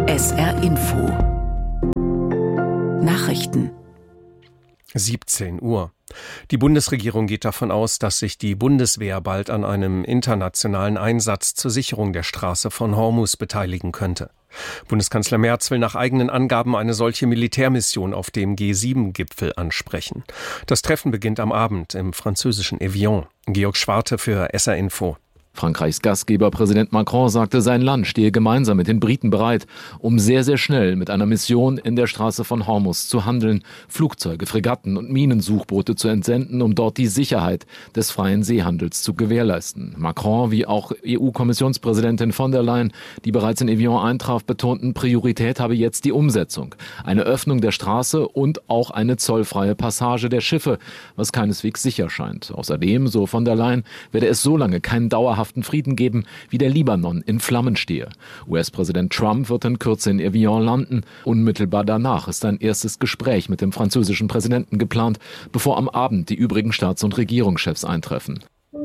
SR Info Nachrichten 17 Uhr. Die Bundesregierung geht davon aus, dass sich die Bundeswehr bald an einem internationalen Einsatz zur Sicherung der Straße von Hormuz beteiligen könnte. Bundeskanzler Merz will nach eigenen Angaben eine solche Militärmission auf dem G7-Gipfel ansprechen. Das Treffen beginnt am Abend im französischen Evian. Georg Schwarte für SR Info. Frankreichs Gastgeber Präsident Macron sagte, sein Land stehe gemeinsam mit den Briten bereit, um sehr, sehr schnell mit einer Mission in der Straße von Hormuz zu handeln, Flugzeuge, Fregatten und Minensuchboote zu entsenden, um dort die Sicherheit des freien Seehandels zu gewährleisten. Macron wie auch EU-Kommissionspräsidentin von der Leyen, die bereits in Evian eintraf, betonten, Priorität habe jetzt die Umsetzung. Eine Öffnung der Straße und auch eine zollfreie Passage der Schiffe, was keineswegs sicher scheint. Außerdem, so von der Leyen, werde es so lange keinen dauerhaften Frieden geben, wie der Libanon in Flammen stehe. US-Präsident Trump wird in Kürze in Evian landen. Unmittelbar danach ist ein erstes Gespräch mit dem französischen Präsidenten geplant, bevor am Abend die übrigen Staats- und Regierungschefs eintreffen.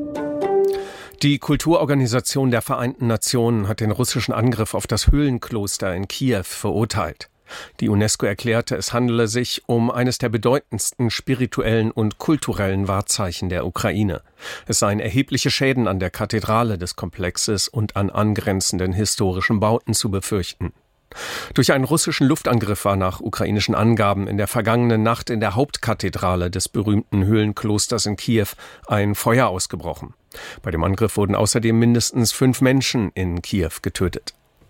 Die Kulturorganisation der Vereinten Nationen hat den russischen Angriff auf das Höhlenkloster in Kiew verurteilt. Die UNESCO erklärte, es handele sich um eines der bedeutendsten spirituellen und kulturellen Wahrzeichen der Ukraine. Es seien erhebliche Schäden an der Kathedrale des Komplexes und an angrenzenden historischen Bauten zu befürchten. Durch einen russischen Luftangriff war nach ukrainischen Angaben in der vergangenen Nacht in der Hauptkathedrale des berühmten Höhlenklosters in Kiew ein Feuer ausgebrochen. Bei dem Angriff wurden außerdem mindestens 5 Menschen in Kiew getötet.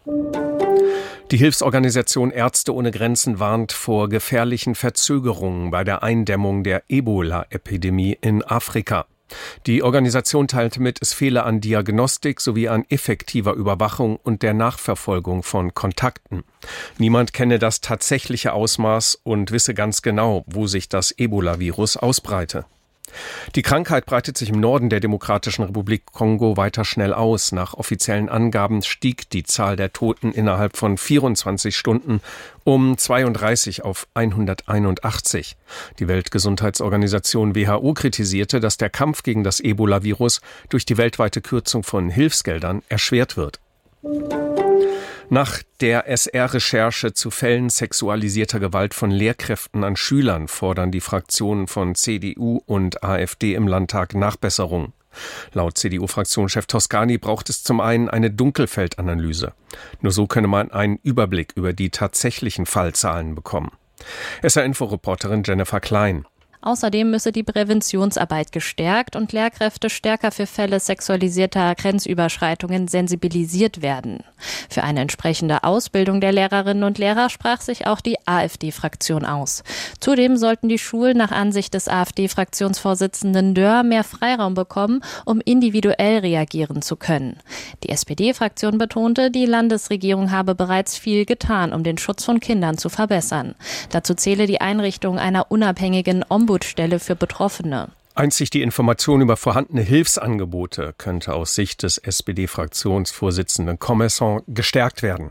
Die Hilfsorganisation Ärzte ohne Grenzen warnt vor gefährlichen Verzögerungen bei der Eindämmung der Ebola-Epidemie in Afrika. Die Organisation teilte mit, es fehle an Diagnostik sowie an effektiver Überwachung und der Nachverfolgung von Kontakten. Niemand kenne das tatsächliche Ausmaß und wisse ganz genau, wo sich das Ebola-Virus ausbreite. Die Krankheit breitet sich im Norden der Demokratischen Republik Kongo weiter schnell aus. Nach offiziellen Angaben stieg die Zahl der Toten innerhalb von 24 Stunden um 32 auf 181. Die Weltgesundheitsorganisation WHO kritisierte, dass der Kampf gegen das Ebola-Virus durch die weltweite Kürzung von Hilfsgeldern erschwert wird. Nach der SR-Recherche zu Fällen sexualisierter Gewalt von Lehrkräften an Schülern fordern die Fraktionen von CDU und AfD im Landtag Nachbesserung. Laut CDU-Fraktionschef Toscani braucht es zum einen eine Dunkelfeldanalyse. Nur so könne man einen Überblick über die tatsächlichen Fallzahlen bekommen. SR-Info-Reporterin Jennifer Klein. Außerdem müsse die Präventionsarbeit gestärkt und Lehrkräfte stärker für Fälle sexualisierter Grenzüberschreitungen sensibilisiert werden. Für eine entsprechende Ausbildung der Lehrerinnen und Lehrer sprach sich auch die AfD-Fraktion aus. Zudem sollten die Schulen nach Ansicht des AfD-Fraktionsvorsitzenden Dörr mehr Freiraum bekommen, um individuell reagieren zu können. Die SPD-Fraktion betonte, die Landesregierung habe bereits viel getan, um den Schutz von Kindern zu verbessern. Dazu zähle die Einrichtung einer unabhängigen Ombudsstelle für Betroffene. Einzig die Information über vorhandene Hilfsangebote könnte aus Sicht des SPD-Fraktionsvorsitzenden Commerçant gestärkt werden.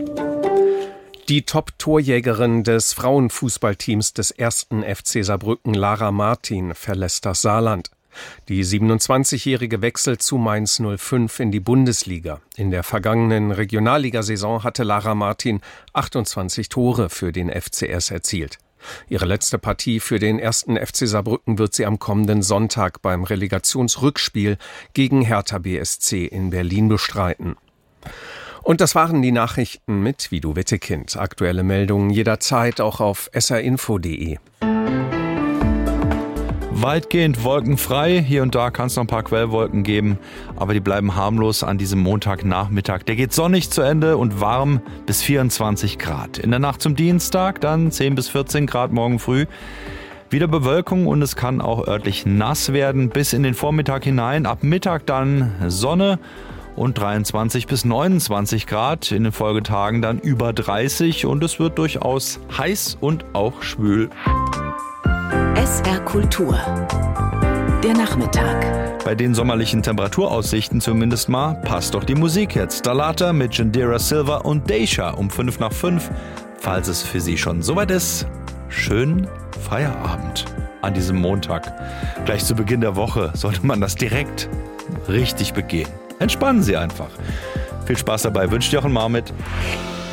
Die Top-Torjägerin des Frauenfußballteams des 1. FC Saarbrücken, Lara Martin, verlässt das Saarland. Die 27-Jährige wechselt zu Mainz 05 in die Bundesliga. In der vergangenen Regionalligasaison hatte Lara Martin 28 Tore für den FCS erzielt. Ihre letzte Partie für den 1. FC Saarbrücken wird sie am kommenden Sonntag beim Relegationsrückspiel gegen Hertha BSC in Berlin bestreiten. Und das waren die Nachrichten mit Vido Wittekind. Aktuelle Meldungen jederzeit auch auf srinfo.de. Weitgehend wolkenfrei, hier und da kann es noch ein paar Quellwolken geben, aber die bleiben harmlos an diesem Montagnachmittag. Der geht sonnig zu Ende und warm bis 24 Grad. In der Nacht zum Dienstag dann 10 bis 14 Grad morgen früh. Wieder Bewölkung und es kann auch örtlich nass werden bis in den Vormittag hinein. Ab Mittag dann Sonne und 23 bis 29 Grad. In den Folgetagen dann über 30 und es wird durchaus heiß und auch schwül. SR Kultur. Der Nachmittag. Bei den sommerlichen Temperaturaussichten zumindest mal passt doch die Musik jetzt. Stalata mit Jandira Silver und Deisha um 5 nach 5. Falls es für Sie schon soweit ist, schönen Feierabend an diesem Montag. Gleich zu Beginn der Woche sollte man das direkt richtig begehen. Entspannen Sie einfach. Viel Spaß dabei, wünscht Jochen Marmit.